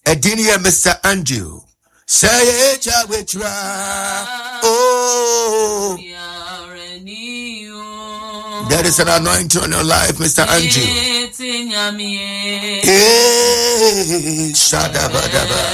Edinia Mr. Andrew. Say it, oh, there is an anointing on your life, Mr. Andrew. Shadabadaba.